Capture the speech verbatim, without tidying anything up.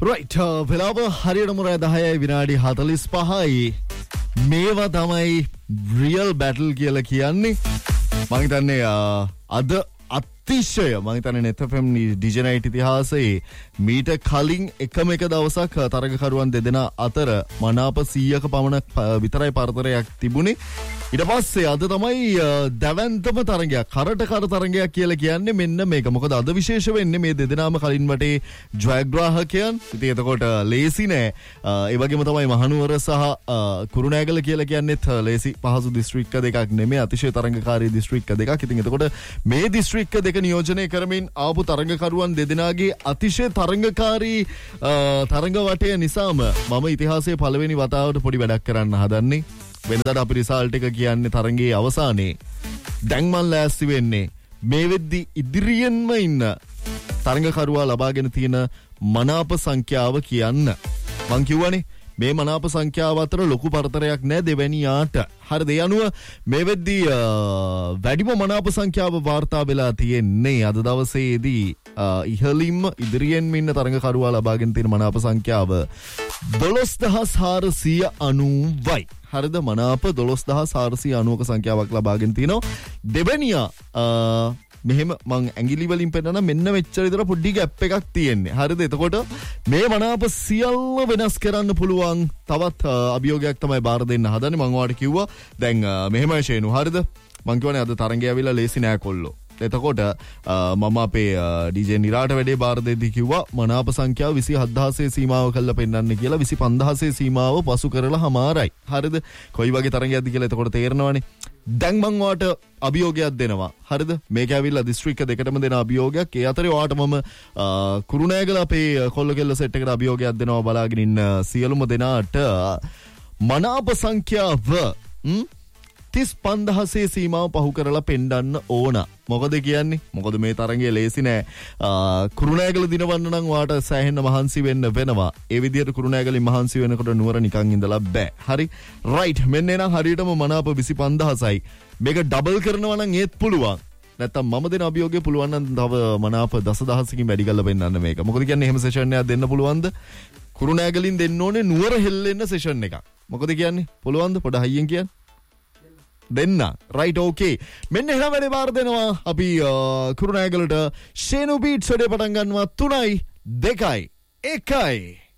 right වෙලාව හරියටම රෑ දහයයි විනාඩි හතළිස් පහයි මේවා තමයි real battle කියලා කියන්නේ මම හිතන්නේ අද අතිශය මම හිතන්නේ net f m DJ night ඉතිහාසයේ මීට කලින් එකම එක දවසක් තරගකරුවන් දෙදෙනා අතර මනාප සීයක පමණ විතරයි පරතරයක් තිබුණේ ඊට පස්සේ අද තමයි දැවැන්තම තරගයක් කරට කර තරගයක් කියලා කියන්නේ මෙන්න මේක මොකද අද විශේෂ වෙන්නේ මේ දෙදෙනාම කලින් වටේ ජයග්‍රාහකයන් ඉතින් එතකොට ලේසි නෑ ඒ වගේම තමයි මහනුවර සහ කුරුණෑගල කියලා කියන්නේත් ලේසි පහසු දිස්ත්‍රික්ක දෙකක් නෙමෙයි අතිශය තරගකාරී දිස්ත්‍රික්ක දෙකක් ඉතින් එතකොට මේ දිස්ත්‍රික්ක දෙක නියෝජනය කරමින් ආපු තරගකරුවන් දෙදෙනාගේ අතිශය තරගකාරී තරග වටය නිසාම මම ඉතිහාසයේ පළවෙනි වතාවට පොඩි වැඩක් කරන්න හදන්නේ වෙනදාට අපි රිසල්ට් එක කියන්නේ තරගයේ අවසානයේ දැන් මම ලෑස්ති වෙන්නේ මේ වෙද්දි ඉදිරියෙන්ම ඉන්න තරගකරුවා ලබාගෙන තියෙන මනාප සංඛ්‍යාව කියන්න මං කියවනේ මේ මනාප සංඛ්‍යාව අතර ලොකු පරතරයක් නැහැ දෙවැනියාට හරිද ඒ අනුව මේ වෙද්දි වැඩිම මනාප සංඛ්‍යාව වාර්තා වෙලා තියෙන්නේ අද දවසේදී ඉහළින්ම ඉදිරියෙන් ඉන්න තරගකරුවා ලබාගෙන තියෙන මනාප සංඛ්‍යාව දොළොස් දහස් හාරසිය අනූවයි හරිද මනාප දොළොස් දහස් හාරසිය අනූවක සංඛ්‍යාවක් ලබාගෙන තිනවා දෙවැනියා මෙහෙම මං ඇඟිලි වලින් පෙන්නන මෙන්න මෙච්චර විතර පොඩි ગેප් එකක් තියෙන්නේ හරිද එතකොට මේ මනාප සියල්ල වෙනස් කරන්න පුළුවන් තවත් අභියෝගයක් තමයි බාර දෙන්න හදන්නේ මං ඔයාලට කිව්වා දැන් මෙහෙමයි ෂේනු හරිද මං කියවනේ අද තරංගය ඇවිල්ලා ලේසි නෑ කොල්ලෝ එතකොට මම අපේ ඩීජේ නිරාට වැඩේ බාර දෙද්දී කිව්වා මනාප සංඛ්‍යාව විසිහත් දහසේ සීමාව කරලා පෙන්නන්න කියලා විසිපන්ද දහසේ සීමාව පසු කරලා හමාරයි හරිද කොයි වගේ තරංගයක්ද කියලා එතකොට තේරෙනවනේ දැන් මං ඔයාට අභියෝගයක් දෙනවා හරිද මේක ඇවිල්ලා දිස්ත්‍රික්ක දෙකටම දෙන අභියෝගයක් ඒ අතරේ ඔයාට මම කුරුණෑගල අපේ කොල්ල කෙල්ල සෙට් එකට අභියෝගයක් දෙනවා බලාගෙන ඉන්න සියලුම දෙනාට මනාප සංඛ්‍යාව තිස් පන්දහසේ සීමාව පහු කරලා පෙන්වන්න ඕන මොකද කියන්නේ මොකද මේ තරගය ලේසි නෑ කුරුණෑගල දිනවන්න නම් ඔයාට සෑහෙන්න මහන්සි වෙන්න වෙනවා ඒ විදිහට කුරුණෑගලින් මහන්සි වෙනකොට නුවර නිකන් ඉඳලා බෑ හරි රයිට් මෙන්න එනම් හරියටම මනාප විසිපන්දහසයි මේක ඩබල් කරනවා නම් ඒත් පුළුවන් නැත්තම් මම දෙන අභියෝගය පුළුවන් නම් තව මනාප දසදහසකින් වැඩි කරලා පෙන්නන්න මේක මොකද කියන්නේ එහෙම සෙෂන් එකක් දෙන්න පුළුවන්ද කුරුණෑගලින් දෙන්න ඕනේ නුවර හෙල්ලෙන්න සෙෂන් එකක් මොකද කියන්නේ පුළුවන්ද පොඩ හයියෙන් කියන්න දෙන්න රයිට් ඕකේ මෙන්න එහෙනම් වැඩේ බාර දෙනවා අපි කුරුණෑගලට ෂේනු බීට්ස් වැඩේ පටන් ගන්නවා තුනයි දෙකයි එකයි